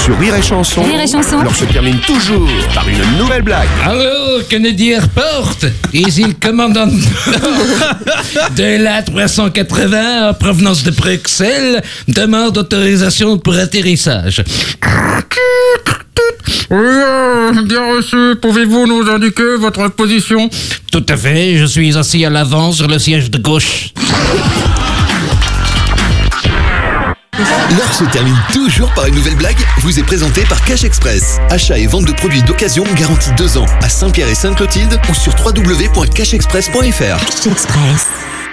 Sur Rire et Chanson, Rire et Chanson. l'heure se termine toujours par une nouvelle blague. Allô, Kennedy Airport, ici le commandant de la 380 en provenance de Bruxelles, demande autorisation pour atterrissage. Oui, bien reçu. Pouvez-vous nous indiquer votre position? Tout à fait, je suis assis à l'avant sur le siège de gauche. L'heure se termine toujours par une nouvelle blague, vous est présentée par Cash Express. Achat et vente de produits d'occasion garantis 2 ans à Saint-Pierre et Sainte-Clotilde ou sur www.cashexpress.fr. Cash Express.